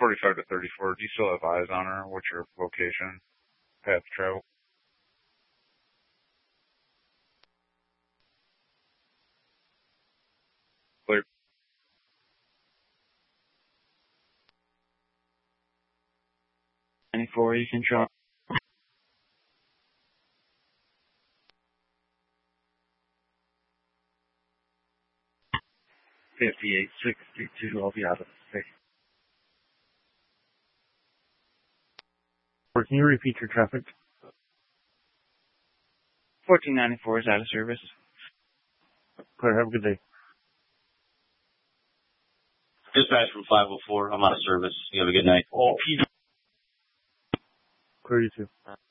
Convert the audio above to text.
45 to 34. Do you still have eyes on her? What's your location? Path of travel? Clear. Four, you can drop. 5862, I'll be out of the state. Can you repeat your traffic? 1494 is out of service. Clear, have a good day. Dispatch from 504, I'm out of service. You have a good night. Oh, Clear, you too.